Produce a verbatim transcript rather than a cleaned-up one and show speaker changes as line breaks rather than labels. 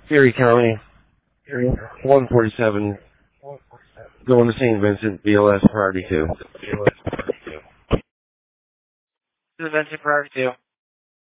Erie County, one forty-seven, going to Saint Vincent, B L S priority two.
To the Vincent priority two.